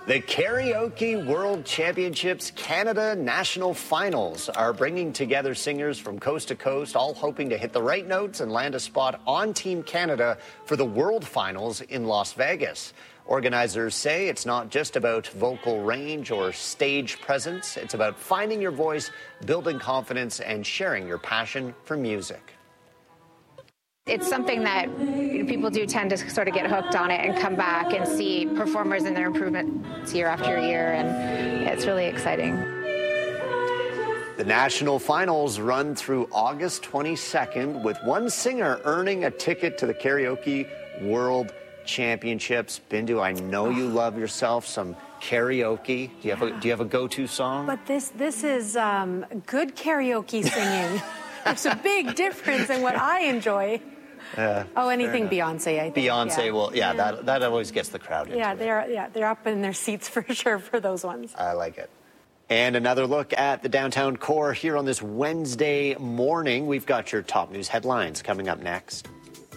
The Karaoke World Championships Canada National Finals are bringing together singers from coast to coast, all hoping to hit the right notes and land a spot on Team Canada for the World Finals in Las Vegas. Organizers say it's not just about vocal range or stage presence. It's about finding your voice, building confidence, and sharing your passion for music. It's something that people do tend to sort of get hooked on it and come back and see performers and their improvements year after year, and it's really exciting. The national finals run through August 22nd, with one singer earning a ticket to the Karaoke World Championships. Bindu, I know you love yourself some karaoke. Do you have a go-to song? But this is good karaoke singing. There's a big difference in what I enjoy. Anything Beyonce, I think. Beyonce, that always gets the crowd into it. They're up in their seats for sure for those ones. I like it. And another look at the downtown core here on this Wednesday morning. We've got your top news headlines coming up next.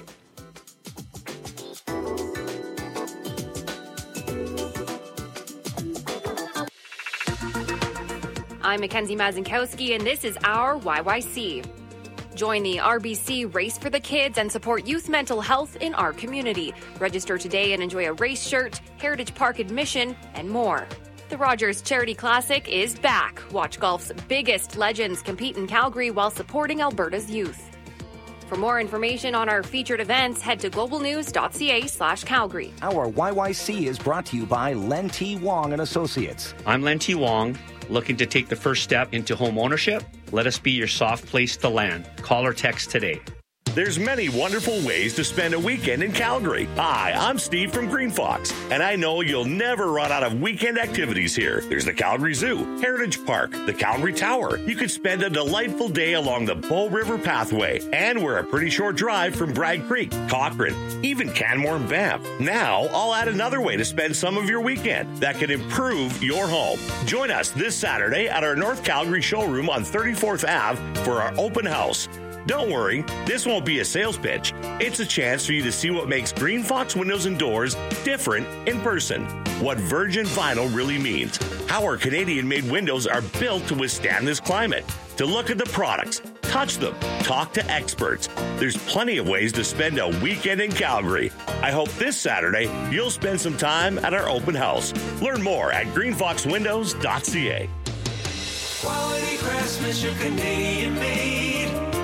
I'm Mackenzie Mazinkowski, and this is our YYC. Join the RBC Race for the Kids and support youth mental health in our community. Register today and enjoy a race shirt, Heritage Park admission, and more. The Rogers Charity Classic is back. Watch golf's biggest legends compete in Calgary while supporting Alberta's youth. For more information on our featured events, head to globalnews.ca/Calgary. Our YYC is brought to you by Len T. Wong and Associates. I'm Len T. Wong. Looking to take the first step into home ownership? Let us be your soft place to land. Call or text today. There's many wonderful ways to spend a weekend in Calgary. Hi, I'm Steve from Green Fox, and I know you'll never run out of weekend activities here. There's the Calgary Zoo, Heritage Park, the Calgary Tower. You could spend a delightful day along the Bow River Pathway, and we're a pretty short drive from Bragg Creek, Cochrane, even Canmore and Banff. Now, I'll add another way to spend some of your weekend that can improve your home. Join us this Saturday at our North Calgary showroom on 34th Ave for our open house. Don't worry, this won't be a sales pitch. It's a chance for you to see what makes Green Fox Windows and Doors different in person. What virgin vinyl really means. How our Canadian-made windows are built to withstand this climate. To look at the products, touch them, talk to experts. There's plenty of ways to spend a weekend in Calgary. I hope this Saturday you'll spend some time at our open house. Learn more at greenfoxwindows.ca. Quality craftsmanship, Canadian-made.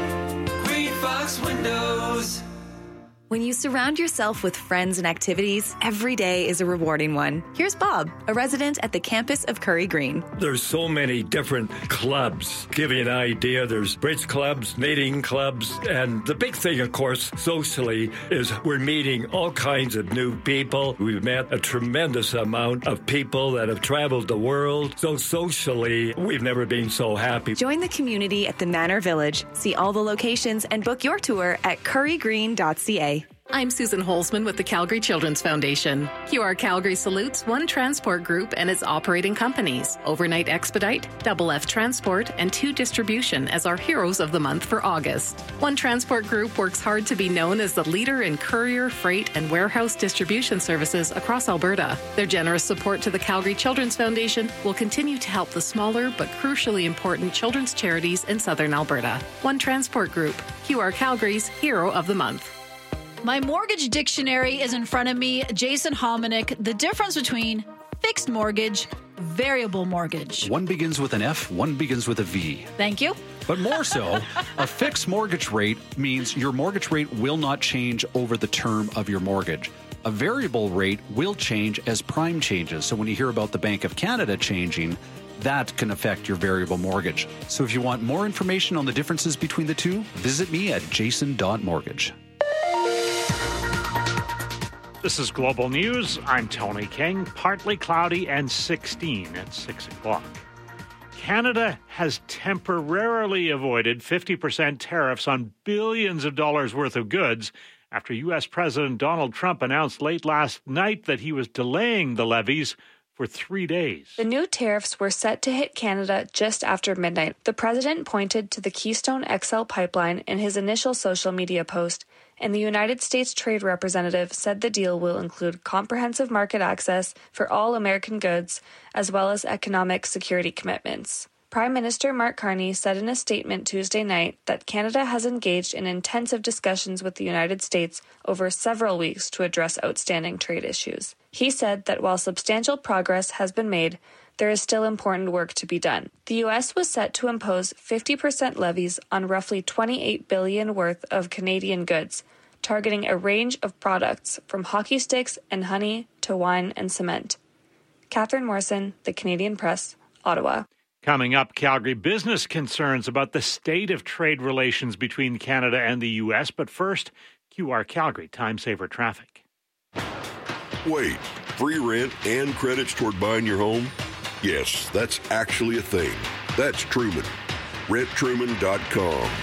Fox Windows. When you surround yourself with friends and activities, every day is a rewarding one. Here's Bob, a resident at the campus of Curry Green. There's so many different clubs. Give you an idea, there's bridge clubs, knitting clubs, and the big thing, of course, socially, is we're meeting all kinds of new people. We've met a tremendous amount of people that have traveled the world. So socially, we've never been so happy. Join the community at the Manor Village. See all the locations and book your tour at currygreen.ca. I'm Susan Holzman with the Calgary Children's Foundation. QR Calgary salutes One Transport Group and its operating companies, Overnight Expedite, Double F Transport, and 2 Distribution as our Heroes of the Month for August. One Transport Group works hard to be known as the leader in courier, freight, and warehouse distribution services across Alberta. Their generous support to the Calgary Children's Foundation will continue to help the smaller but crucially important children's charities in southern Alberta. One Transport Group, QR Calgary's Hero of the Month. My mortgage dictionary is in front of me. Jason Hominick, the difference between fixed mortgage, variable mortgage. One begins with an F, one begins with a V. Thank you. But more so, a fixed mortgage rate means your mortgage rate will not change over the term of your mortgage. A variable rate will change as prime changes. So when you hear about the Bank of Canada changing, that can affect your variable mortgage. So if you want more information on the differences between the two, visit me at jason.mortgage. This is Global News. I'm Tony King. Partly cloudy and 16 at 6 o'clock. Canada has temporarily avoided 50% tariffs on billions of dollars worth of goods after U.S. President Donald Trump announced late last night that he was delaying the levies for 3 days. The new tariffs were set to hit Canada just after midnight. The president pointed to the Keystone XL pipeline in his initial social media post, and the United States Trade Representative said the deal will include comprehensive market access for all American goods, as well as economic security commitments. Prime Minister Mark Carney said in a statement Tuesday night that Canada has engaged in intensive discussions with the United States over several weeks to address outstanding trade issues. He said that while substantial progress has been made, there is still important work to be done. The U.S. was set to impose 50% levies on roughly $28 billion worth of Canadian goods, targeting a range of products from hockey sticks and honey to wine and cement. Catherine Morrison, The Canadian Press, Ottawa. Coming up, Calgary business concerns about the state of trade relations between Canada and the U.S. But first, QR Calgary Time Saver Traffic. Wait, free rent and credits toward buying your home? Yes, that's actually a thing. That's Truman. RentTruman.com.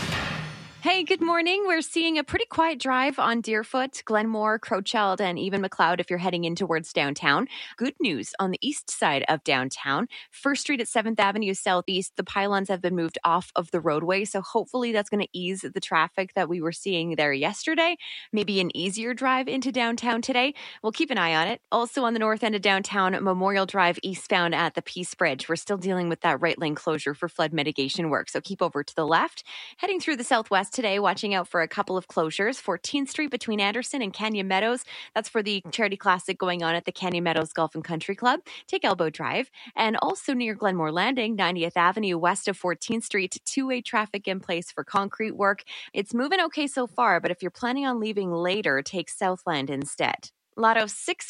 Hey, good morning. We're seeing a pretty quiet drive on Deerfoot, Glenmore, Crowchild, and even McLeod if you're heading in towards downtown. Good news on the east side of downtown. First Street at 7th Avenue Southeast, the pylons have been moved off of the roadway, so hopefully that's going to ease the traffic that we were seeing there yesterday. Maybe an easier drive into downtown today. We'll keep an eye on it. Also on the north end of downtown, Memorial Drive eastbound at the Peace Bridge. We're still dealing with that right lane closure for flood mitigation work, so keep over to the left. Heading through the southwest today, watching out for a couple of closures. 14th Street between Anderson and Canyon Meadows. That's for the Charity Classic going on at the Canyon Meadows Golf and Country Club. Take Elbow Drive. And also near Glenmore Landing, 90th Avenue west of 14th Street, two-way traffic in place for concrete work. It's moving okay so far, but if you're planning on leaving later, take Southland instead. Lotto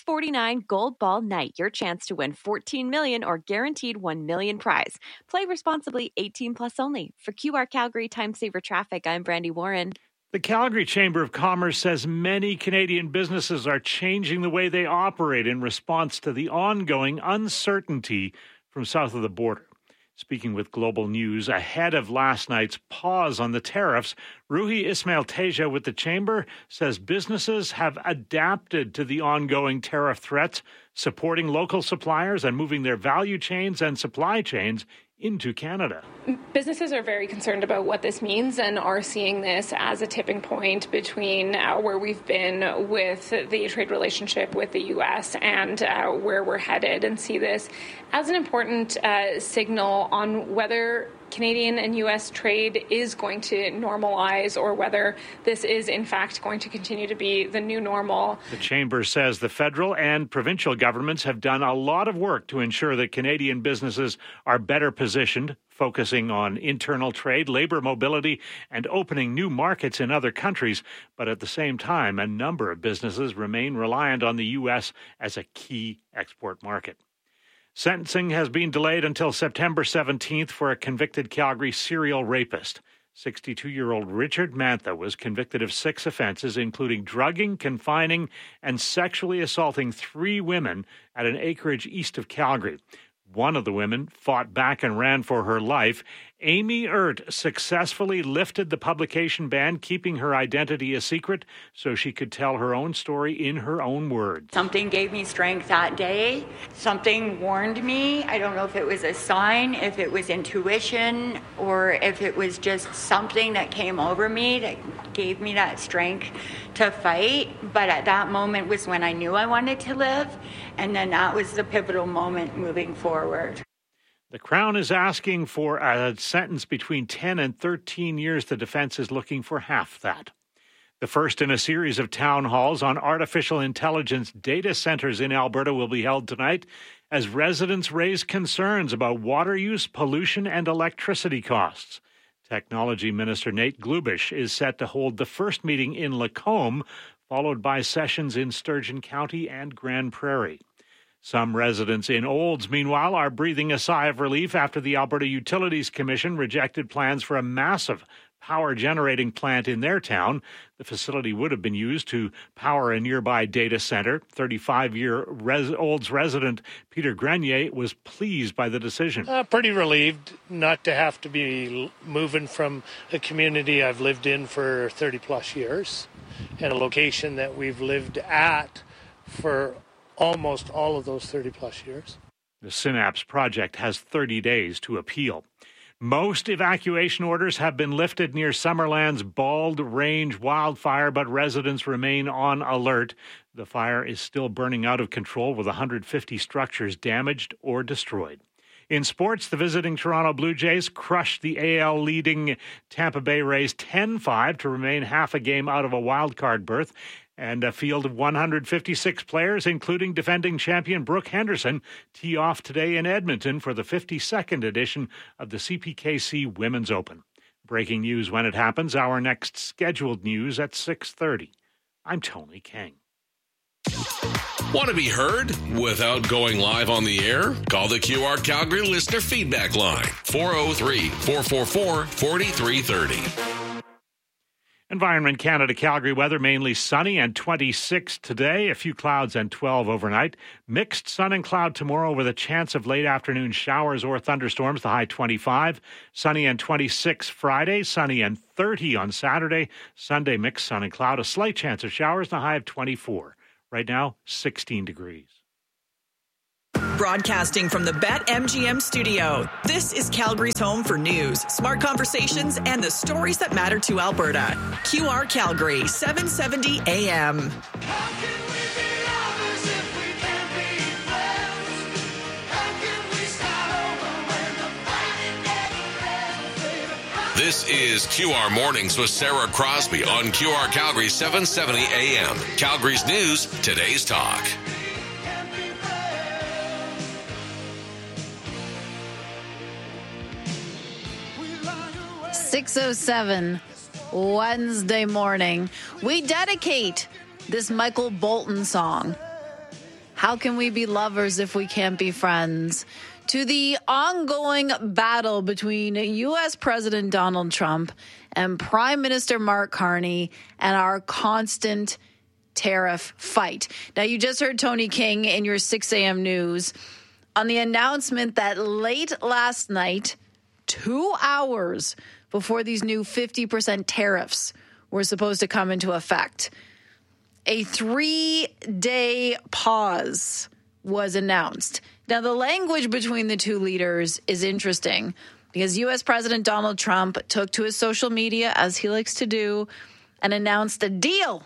649 Gold Ball Night. Your chance to win $14 million or guaranteed $1 million prize. Play responsibly, 18 plus only. For QR Calgary Time Saver Traffic, I'm Brandy Warren. The Calgary Chamber of Commerce says many Canadian businesses are changing the way they operate in response to the ongoing uncertainty from south of the border. Speaking with Global News ahead of last night's pause on the tariffs, Ruhi Ismail Teja with the Chamber says businesses have adapted to the ongoing tariff threats, supporting local suppliers and moving their value chains and supply chains into Canada. Businesses are very concerned about what this means and are seeing this as a tipping point between where we've been with the trade relationship with the U.S. and where we're headed, and see this as an important signal on whether Canadian and U.S. trade is going to normalize or whether this is, in fact, going to continue to be the new normal. The Chamber says the federal and provincial governments have done a lot of work to ensure that Canadian businesses are better positioned, focusing on internal trade, labor mobility, and opening new markets in other countries. But at the same time, a number of businesses remain reliant on the U.S. as a key export market. Sentencing has been delayed until September 17th for a convicted Calgary serial rapist. 62-year-old Richard Mantha was convicted of 6 offenses, including drugging, confining, and sexually assaulting 3 women at an acreage east of Calgary. One of the women fought back and ran for her life. Amy Ert successfully lifted the publication ban, keeping her identity a secret so she could tell her own story in her own words. Something gave me strength that day. Something warned me. I don't know if it was a sign, if it was intuition, or if it was just something that came over me that gave me that strength to fight. But at that moment was when I knew I wanted to live, and then that was the pivotal moment moving forward. The Crown is asking for a sentence between 10 and 13 years. The defense is looking for half that. The first in a series of town halls on artificial intelligence data centers in Alberta will be held tonight as residents raise concerns about water use, pollution, and electricity costs. Technology Minister Nate Glubish is set to hold the first meeting in Lacombe, followed by sessions in Sturgeon County and Grand Prairie. Some residents in Olds, meanwhile, are breathing a sigh of relief after the Alberta Utilities Commission rejected plans for a massive power generating plant in their town. The facility would have been used to power a nearby data center. 35-year Olds resident Peter Grenier was pleased by the decision. Pretty relieved not to have to be moving from a community I've lived in for 30 plus years and a location that we've lived at for almost all of those 30-plus years. The Synapse project has 30 days to appeal. Most evacuation orders have been lifted near Summerland's Bald Range wildfire, but residents remain on alert. The fire is still burning out of control with 150 structures damaged or destroyed. In sports, the visiting Toronto Blue Jays crushed the AL leading Tampa Bay Rays 10-5 to remain half a game out of a wild-card berth. And a field of 156 players, including defending champion Brooke Henderson, tee off today in Edmonton for the 52nd edition of the CPKC Women's Open. Breaking news when it happens. Our next scheduled news at 6:30. I'm Tony King. Want to be heard without going live on the air? Call the QR Calgary listener feedback line, 403-444-4330. Environment Canada Calgary weather, mainly sunny and 26 today. A few clouds and 12 overnight. Mixed sun and cloud tomorrow with a chance of late afternoon showers or thunderstorms, the high 25. Sunny and 26 Friday. Sunny and 30 on Saturday. Sunday, mixed sun and cloud. A slight chance of showers, the high of 24. Right now, 16 degrees. Broadcasting from the BetMGM studio, this is Calgary's home for news, smart conversations, and the stories that matter to Alberta. QR Calgary, 770 AM. This is QR Mornings with Sarah Crosby on QR Calgary, 770 AM. Calgary's news, today's talk. .607 Wednesday morning. We dedicate this Michael Bolton song, How Can We Be Lovers If We Can't Be Friends, to the ongoing battle between U.S. President Donald Trump and Prime Minister Mark Carney and our constant tariff fight. Now, you just heard Tony King in your 6 a.m. news on the announcement that late last night, 2 hours before these new 50% tariffs were supposed to come into effect, a 3-day pause was announced. Now, the language between the two leaders is interesting because U.S. President Donald Trump took to his social media, as he likes to do, and announced a deal,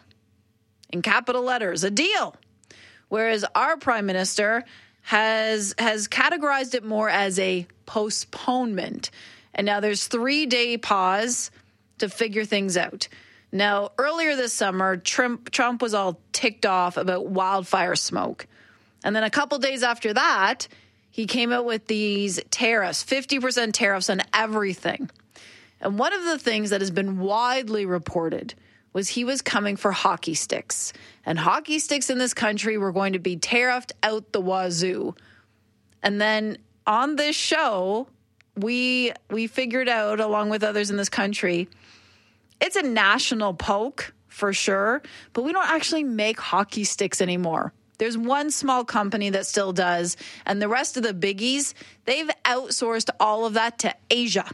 in capital letters, a deal. Whereas our prime minister has categorized it more as a postponement. And now there's 3-day pause to figure things out. Now, earlier this summer, Trump was all ticked off about wildfire smoke. And then a couple days after that, he came out with these tariffs, 50% tariffs on everything. And one of the things that has been widely reported was he was coming for hockey sticks. And hockey sticks in this country were going to be tariffed out the wazoo. And then on this show, we figured out, along with others in this country, it's a national poke for sure, but we don't actually make hockey sticks anymore. There's one small company that still does, and the rest of the biggies, they've outsourced all of that to Asia.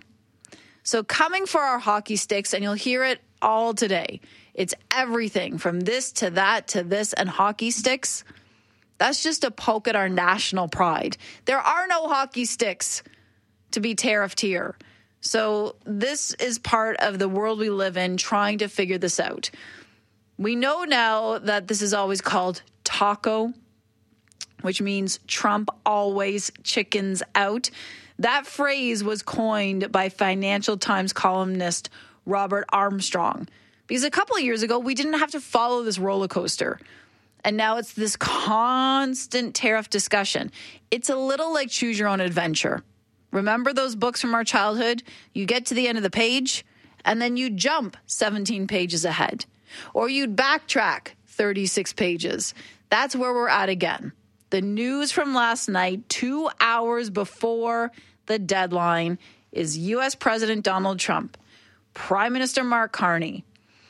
So coming for our hockey sticks, and you'll hear it all today, it's everything from this to that to this and hockey sticks. That's just a poke at our national pride. There are no hockey sticks to be tariffed here. So this is part of the world we live in, trying to figure this out. We know now that this is always called taco, which means Trump always chickens out. That phrase was coined by Financial Times columnist Robert Armstrong, because a couple of years ago, we didn't have to follow this roller coaster. And now it's this constant tariff discussion. It's a little like Choose Your Own Adventure. Remember those books from our childhood? You get to the end of the page, and then you jump 17 pages ahead. Or you'd backtrack 36 pages. That's where we're at again. The news from last night, 2 hours before the deadline, is U.S. President Donald Trump, Prime Minister Mark Carney,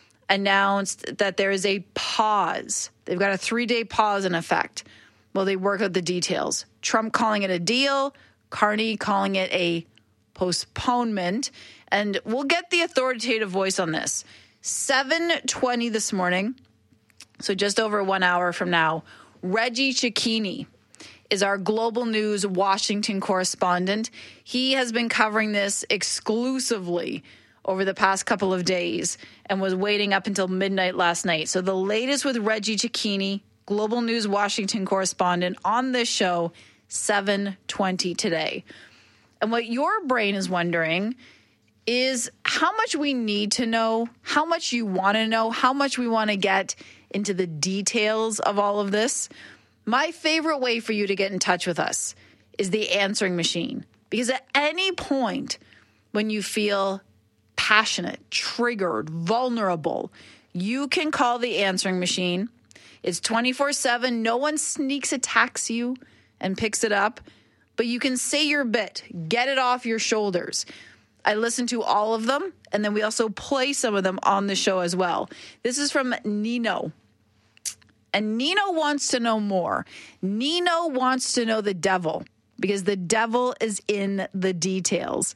announced that there is a pause. They've got a 3-day pause in effect while they work out the details. Trump calling it a deal, Carney calling it a postponement. And we'll get the authoritative voice on this. 7:20 this morning, so just over 1 hour from now, Reggie Cecchini is our Global News Washington correspondent. He has been covering this exclusively over the past couple of days and was waiting up until midnight last night. So the latest with Reggie Cecchini, Global News Washington correspondent, on this show, 7:20 today. And what your brain is wondering is how much we need to know, how much you want to know, how much we want to get into the details of all of this. My favorite way for you to get in touch with us is the answering machine. Because at any point when you feel passionate, triggered, vulnerable, you can call the answering machine. It's 24/7. No one sneaks attacks you and picks it up. But you can say your bit. Get it off your shoulders. I listen to all of them, and then we also play some of them on the show as well. This is from Nino. And Nino wants to know more. Nino wants to know the devil, because the devil is in the details.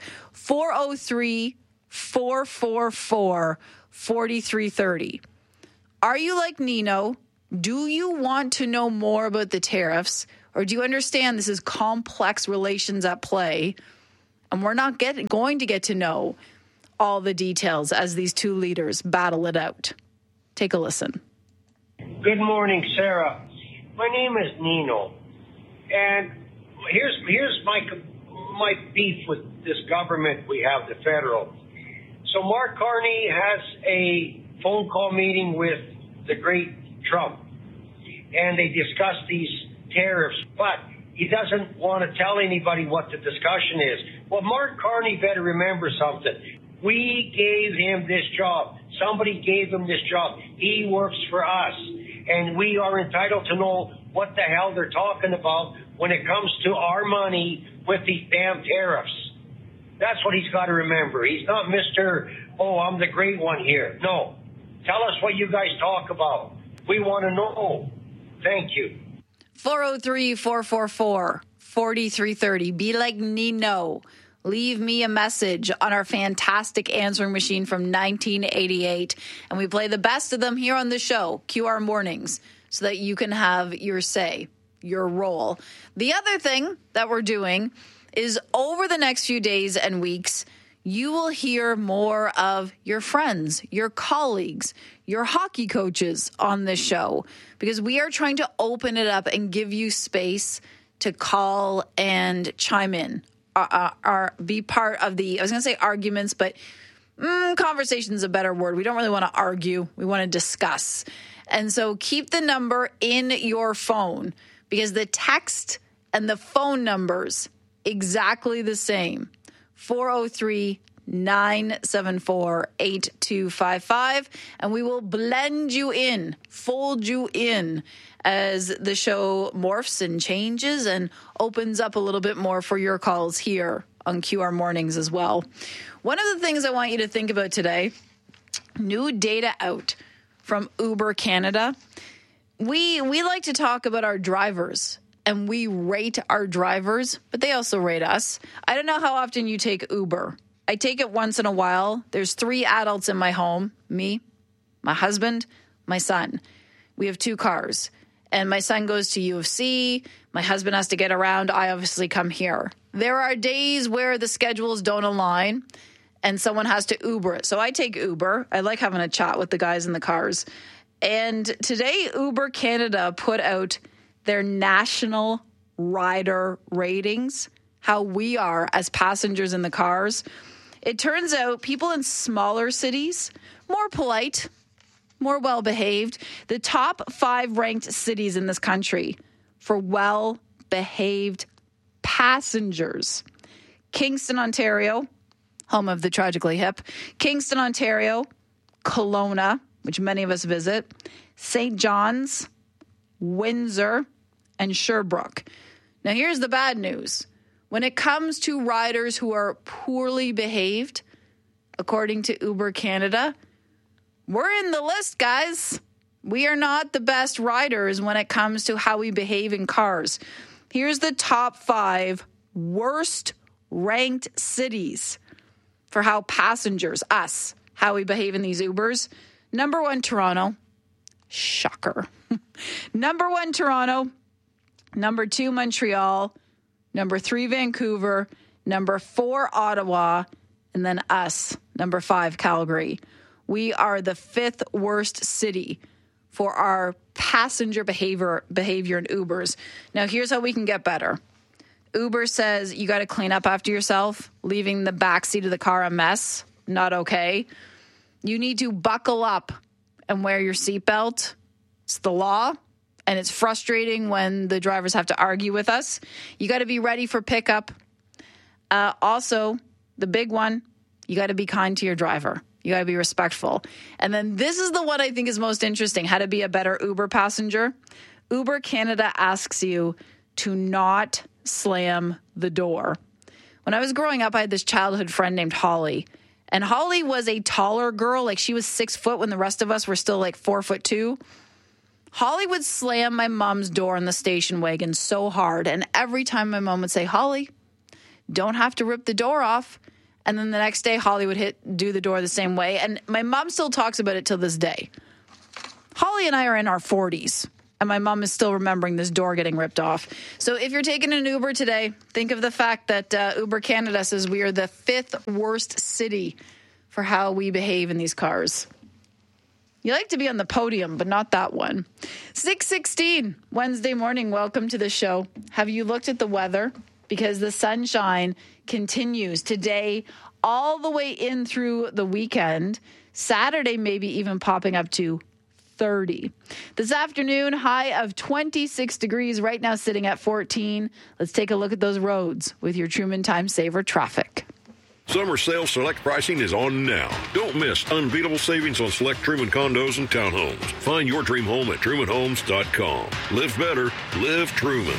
403-444-4330. Are you like Nino? Do you want to know more about the tariffs? Or do you understand this is complex relations at play? And we're not going to get to know all the details as these two leaders battle it out. Take a listen. Good morning, Sarah. My name is Nino. And here's my beef with this government we have, the federal. So Mark Carney has a phone call meeting with the great Trump. And they discuss these tariffs, but he doesn't want to tell anybody what the discussion is. Well, Mark Carney better remember something. We gave him this job. Somebody gave him this job. He works for us, and we are entitled to know what the hell they're talking about when it comes to our money with these damn tariffs. That's what he's got to remember. He's not Mr. Oh, I'm the great one here. No. Tell us what you guys talk about. We want to know. Thank you. 403-444-4330. Be like Nino. Leave me a message on our fantastic answering machine from 1988. And we play the best of them here on the show, QR Mornings, so that you can have your say, your role. The other thing that we're doing is over the next few days and weeks, you will hear more of your friends, your colleagues, your hockey coaches on this show, because we are trying to open it up and give you space to call and chime in, be part of the, I was going to say arguments, but conversation is a better word. We don't really want to argue. We want to discuss. And so keep the number in your phone, because the text and the phone numbers exactly the same. 403-974-8255, and we will blend you in, fold you in as the show morphs and changes and opens up a little bit more for your calls here on QR Mornings as well. One of the things I want you to think about today, new data out from Uber Canada. We like to talk about our drivers, and we rate our drivers, but they also rate us. I don't know how often you take Uber. I take it once in a while. There's 3 adults in my home, me, my husband, my son. We have 2 cars, and my son goes to U of C. My husband has to get around. I obviously come here. There are days where the schedules don't align, and someone has to Uber it. So I take Uber. I like having a chat with the guys in the cars. And today, Uber Canada put out their national rider ratings, how we are as passengers in the cars. It turns out people in smaller cities, more polite, more well-behaved. The top 5 ranked cities in this country for well-behaved passengers. Kingston, Ontario, home of the Tragically Hip. Kingston, Ontario, Kelowna, which many of us visit, St. John's, Windsor, and Sherbrooke. Now, here's the bad news. When it comes to riders who are poorly behaved, according to Uber Canada, we're in the list, guys. We are not the best riders when it comes to how we behave in cars. Here's the top 5 worst ranked cities for how passengers, us, how we behave in these Ubers. Number 1, Toronto. Shocker. Number 1, Toronto. Number 2, Montreal. Number 3, Vancouver. Number 4, Ottawa. And then us, number 5, Calgary. We are the 5th worst city for our passenger behavior in Ubers. Now, here's how we can get better. Uber says you got to clean up after yourself, leaving the backseat of the car a mess. Not okay. You need to buckle up and wear your seatbelt. It's the law, and it's frustrating when the drivers have to argue with us. You got to be ready for pickup. Also, the big one, you got to be kind to your driver. You got to be respectful. And then this is the one I think is most interesting, how to be a better Uber passenger. Uber Canada asks you to not slam the door. When I was growing up, I had this childhood friend named Holly. And Holly was a taller girl. Like, she was 6 foot when the rest of us were still like 4'2". Holly would slam my mom's door in the station wagon so hard. And every time my mom would say, Holly, don't have to rip the door off. And then the next day, Holly would do the door the same way. And my mom still talks about it till this day. Holly and I are in our 40s. And my mom is still remembering this door getting ripped off. So if you're taking an Uber today, think of the fact that Uber Canada says we are the 5th worst city for how we behave in these cars. You like to be on the podium, but not that one. 6:16, Wednesday morning. Welcome to the show. Have you looked at the weather? Because the sunshine continues today all the way in through the weekend. Saturday maybe even popping up to 30. This afternoon, high of 26 degrees, right now sitting at 14. Let's take a look at those roads with your Truman Time Saver traffic. Summer sale select pricing is on now. Don't miss unbeatable savings on select Truman condos and townhomes. Find your dream home at trumanhomes.com. Live better, live Truman.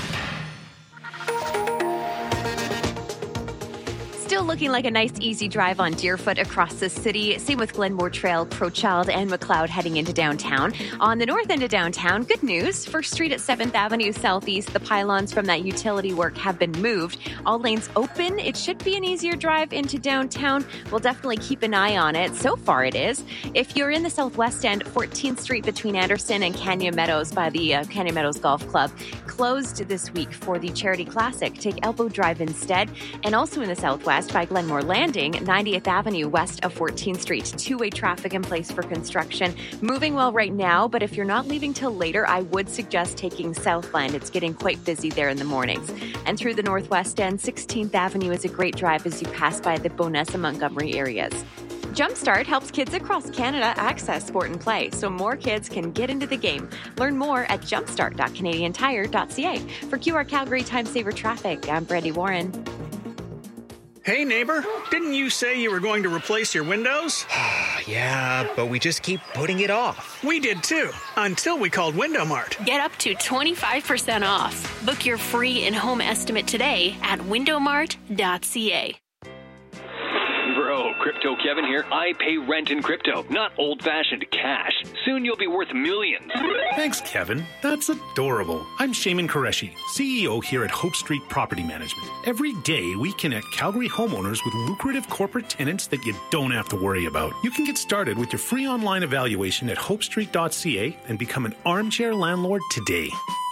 Still looking like a nice, easy drive on Deerfoot across the city. Same with Glenmore Trail, Crowchild, and McLeod heading into downtown. On the north end of downtown, good news. First Street at 7th Avenue Southeast, the pylons from that utility work have been moved. All lanes open. It should be an easier drive into downtown. We'll definitely keep an eye on it. So far it is. If you're in the southwest end, 14th Street between Anderson and Canyon Meadows by the Canyon Meadows Golf Club, closed this week for the Charity Classic. Take Elbow Drive instead. And also in the southwest, by Glenmore Landing, 90th Avenue west of 14th Street. Two-way traffic in place for construction. Moving well right now, but if you're not leaving till later, I would suggest taking Southland. It's getting quite busy there in the mornings. And through the northwest end, 16th Avenue is a great drive as you pass by the Bowness and Montgomery areas. Jumpstart helps kids across Canada access sport and play so more kids can get into the game. Learn more at jumpstart.canadiantire.ca. For QR Calgary Time Saver Traffic, I'm Brandy Warren. Hey, neighbor, didn't you say you were going to replace your windows? Yeah, but we just keep putting it off. We did too, until we called Window Mart. Get up to 25% off. Book your free in-home estimate today at windowmart.ca. Bro, Crypto Kevin here. I pay rent in crypto, not old-fashioned cash. Soon you'll be worth millions. Thanks, Kevin. That's adorable. I'm Shaman Qureshi, CEO here at Hope Street Property Management. Every day, we connect Calgary homeowners with lucrative corporate tenants that you don't have to worry about. You can get started with your free online evaluation at hopestreet.ca and become an armchair landlord today.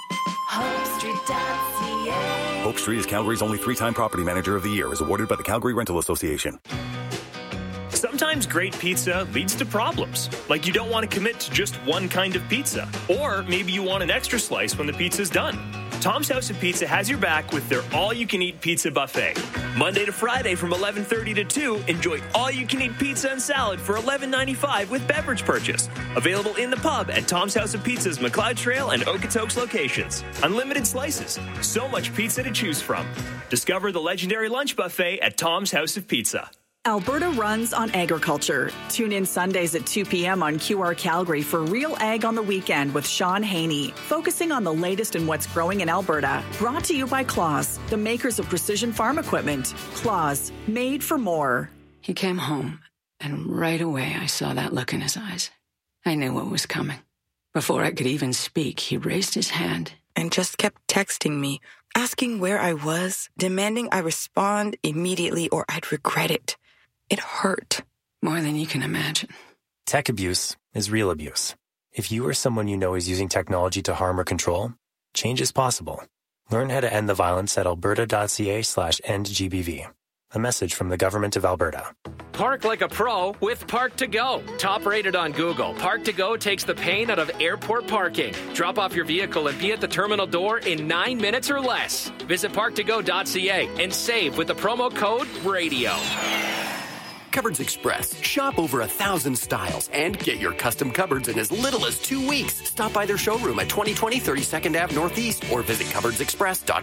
HopeStreet.ca. Hope Street is Calgary's only 3-time property manager of the year, as awarded by the Calgary Rental Association. Sometimes great pizza leads to problems, like you don't want to commit to just one kind of pizza, or maybe you want an extra slice when the pizza's done. Tom's House of Pizza has your back with their all-you-can-eat pizza buffet. Monday to Friday from 11:30 to 2, enjoy all-you-can-eat pizza and salad for $11.95 with beverage purchase. Available in the pub at Tom's House of Pizza's McLeod Trail and Okotoks locations. Unlimited slices, so much pizza to choose from. Discover the legendary lunch buffet at Tom's House of Pizza. Alberta runs on agriculture. Tune in Sundays at 2 p.m. on QR Calgary for Real Ag on the Weekend with Sean Haney, focusing on the latest in what's growing in Alberta. Brought to you by Claas, the makers of precision farm equipment. Claas, made for more. He came home, and right away I saw that look in his eyes. I knew what was coming. Before I could even speak, he raised his hand and just kept texting me, asking where I was, demanding I respond immediately or I'd regret it. It hurt. More than you can imagine. Tech abuse is real abuse. If you or someone you know is using technology to harm or control, change is possible. Learn how to end the violence at alberta.ca/endgbv. A message from the Government of Alberta. Park like a pro with Park2Go. Top rated on Google, Park2Go takes the pain out of airport parking. Drop off your vehicle and be at the terminal door in 9 minutes or less. Visit park2go.ca and save with the promo code RADIO. Cupboards Express. Shop over 1,000 styles and get your custom cupboards in as little as 2 weeks. Stop by their showroom at 2020 32nd Ave Northeast or visit cupboardsexpress.com.